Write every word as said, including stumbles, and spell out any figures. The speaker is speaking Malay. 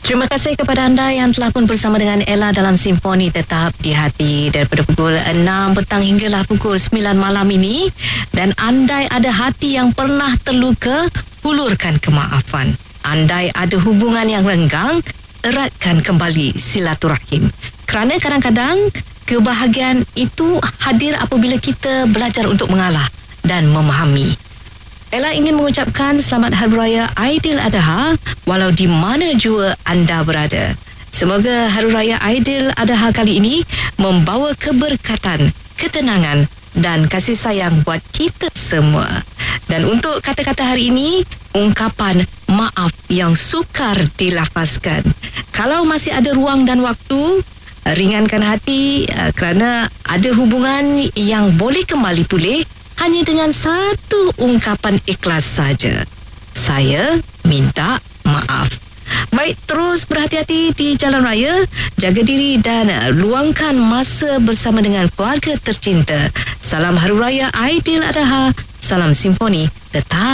Terima kasih kepada anda yang telah pun bersama dengan Ella dalam Simfoni Tetap di Hati daripada pukul enam petang hinggalah pukul sembilan malam ini. Dan andai ada hati yang pernah terluka, hulurkan kemaafan. Andai ada hubungan yang renggang, eratkan kembali silaturahim. Kerana kadang-kadang kebahagiaan itu hadir apabila kita belajar untuk mengalah dan memahami. Ella ingin mengucapkan selamat Hari Raya Aidiladha walau di mana jua anda berada. Semoga Hari Raya Aidiladha kali ini membawa keberkatan, ketenangan dan kasih sayang buat kita semua. Dan untuk kata-kata hari ini, ungkapan maaf yang sukar dilafazkan. Kalau masih ada ruang dan waktu, ringankan hati uh, kerana ada hubungan yang boleh kembali pulih hanya dengan satu ungkapan ikhlas saja. Saya minta maaf. Baik, terus berhati-hati di jalan raya, jaga diri dan luangkan masa bersama dengan keluarga tercinta. Salam Hari Raya Aidiladha, salam Simfoni Tetap